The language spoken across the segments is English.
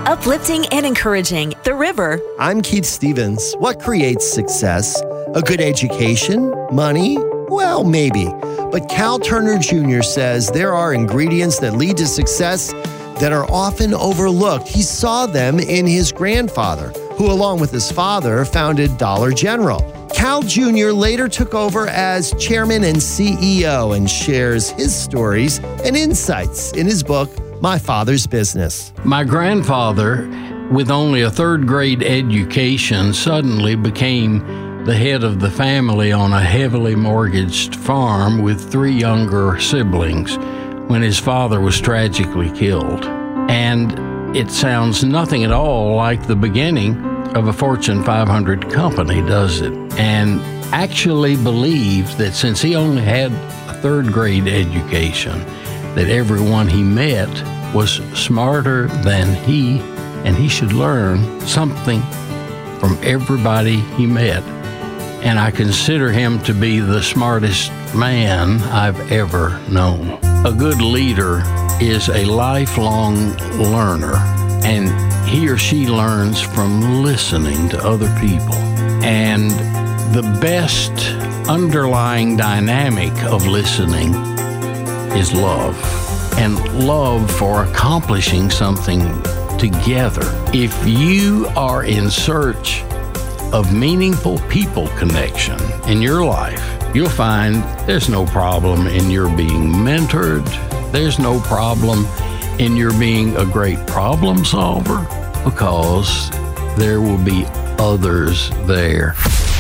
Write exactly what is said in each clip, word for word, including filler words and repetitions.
Uplifting and encouraging. The River. I'm Keith Stevens. What creates success? A good education? Money? Well, maybe. But Cal Turner Junior says there are ingredients that lead to success that are often overlooked. He saw them in his grandfather, who along with his father founded Dollar General. Cal Junior later took over as chairman and C E O and shares his stories and insights in his book, My Father's Business. My grandfather, with only a third grade education, suddenly became the head of the family on a heavily mortgaged farm with three younger siblings when his father was tragically killed. And it sounds nothing at all like the beginning of a Fortune five hundred company, does it? And actually believed that since he only had a third grade education, that everyone he met was smarter than he, and he should learn something from everybody he met. And I consider him to be the smartest man I've ever known. A good leader is a lifelong learner, and he or she learns from listening to other people. And the best underlying dynamic of listening is love, and love for accomplishing something together. If you are in search of meaningful people connection in your life, you'll find there's no problem in your being mentored. There's no problem in your being a great problem solver, because there will be others there.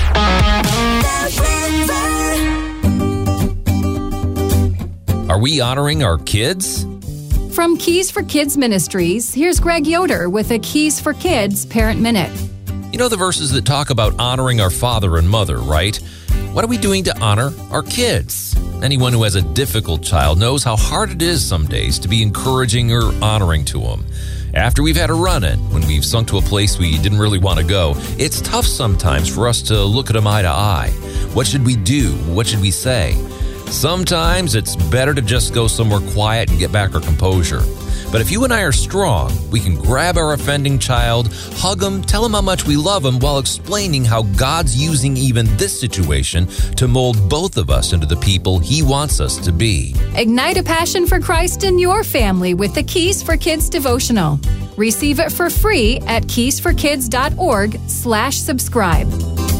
Are we honoring our kids? From Keys for Kids Ministries, here's Greg Yoder with a Keys for Kids Parent Minute. You know the verses that talk about honoring our father and mother, right? What are we doing to honor our kids? Anyone who has a difficult child knows how hard it is some days to be encouraging or honoring to them. After we've had a run-in, when we've sunk to a place we didn't really want to go, it's tough sometimes for us to look at them eye to eye. What should we do? What should we say? Sometimes it's better to just go somewhere quiet and get back our composure. But if you and I are strong, we can grab our offending child, hug them, tell them how much we love them, while explaining how God's using even this situation to mold both of us into the people He wants us to be. Ignite a passion for Christ in your family with the Keys for Kids devotional. Receive it for free at keysforkids.org slash subscribe.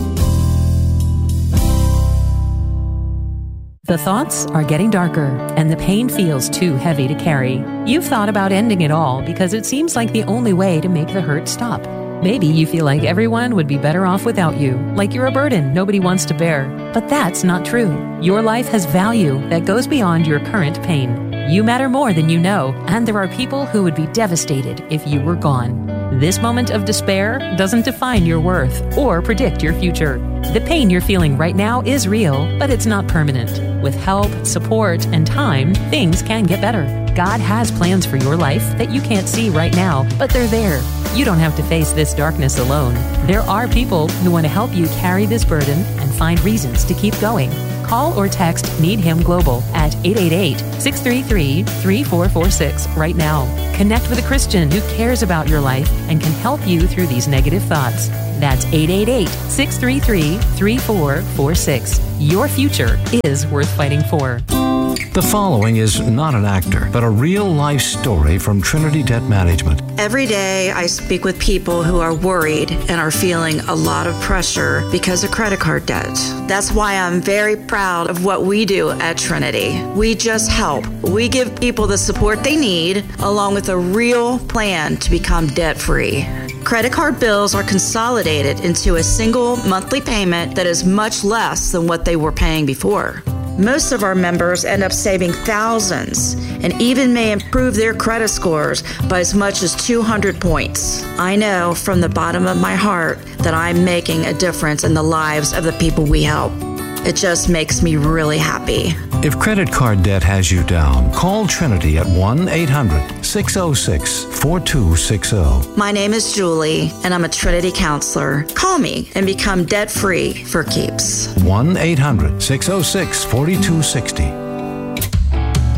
The thoughts are getting darker, and the pain feels too heavy to carry. You've thought about ending it all because it seems like the only way to make the hurt stop. Maybe you feel like everyone would be better off without you, like you're a burden nobody wants to bear. But that's not true. Your life has value that goes beyond your current pain. You matter more than you know, and there are people who would be devastated if you were gone. This moment of despair doesn't define your worth or predict your future. The pain you're feeling right now is real, but it's not permanent. With help, support, and time, things can get better. God has plans for your life that you can't see right now, but they're there. You don't have to face this darkness alone. There are people who want to help you carry this burden and find reasons to keep going. Call or text Need Him Global at eight eight eight, six three three, three four four six right now. Connect with a Christian who cares about your life and can help you through these negative thoughts. That's eight eight eight, six three three, three four four six. Your future is worth fighting for. The following is not an actor, but a real-life story from Trinity Debt Management. Every day I speak with people who are worried and are feeling a lot of pressure because of credit card debt. That's why I'm very proud of what we do at Trinity. We just help. We give people the support they need, along with a real plan to become debt-free. Credit card bills are consolidated into a single monthly payment that is much less than what they were paying before. Most of our members end up saving thousands and even may improve their credit scores by as much as two hundred points. I know from the bottom of my heart that I'm making a difference in the lives of the people we help. It just makes me really happy. If credit card debt has you down, call Trinity at one eight hundred, six oh six, four two six oh. My name is Julie, and I'm a Trinity counselor. Call me and become debt-free for keeps. one eight hundred, six oh six, four two six oh.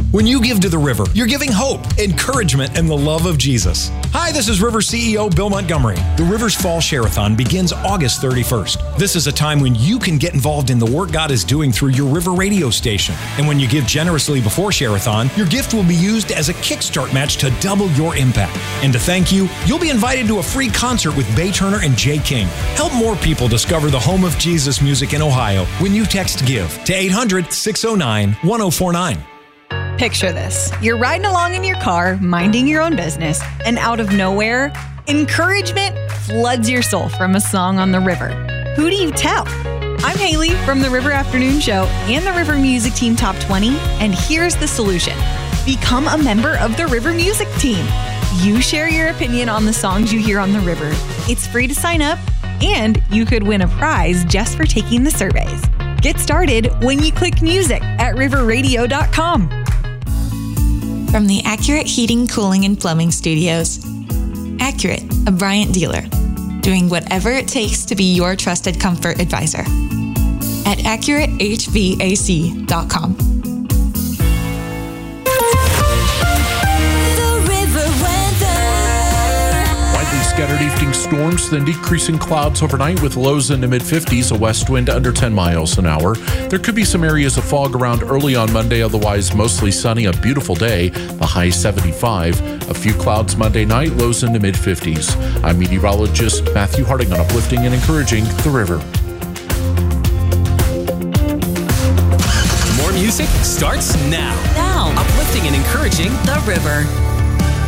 When you give to the river, you're giving hope, encouragement, and the love of Jesus. Hi, this is River C E O Bill Montgomery. The River's Fall Share-a-thon begins August thirty-first. This is a time when you can get involved in the work God is doing through your River radio station. And when you give generously before Share-a-thon, your gift will be used as a kickstart match to double your impact. And to thank you, you'll be invited to a free concert with Bay Turner and Jay King. Help more people discover the home of Jesus music in Ohio when you text GIVE to eight hundred, six oh nine, one oh four nine. Picture this. You're riding along in your car, minding your own business, and out of nowhere, encouragement floods your soul from a song on the river. Who do you tell? I'm Haley from the River Afternoon Show and the River Music Team Top twenty, and here's the solution. Become a member of the River Music Team. You share your opinion on the songs you hear on the river. It's free to sign up, and you could win a prize just for taking the surveys. Get started when you click music at river radio dot com. From the Accurate Heating, Cooling, and Plumbing Studios. Accurate, a Bryant dealer, doing whatever it takes to be your trusted comfort advisor. At accurate h v a c dot com. Scattered evening storms, then decreasing clouds overnight with lows in the mid fifties, a west wind under ten miles an hour. There could be some areas of fog around early on Monday, otherwise mostly sunny, a beautiful day, the high seventy-five. A few clouds Monday night, lows in the mid fifties. I'm meteorologist Matthew Harding on Uplifting and Encouraging the River. More music starts now. Now. Uplifting and Encouraging The River.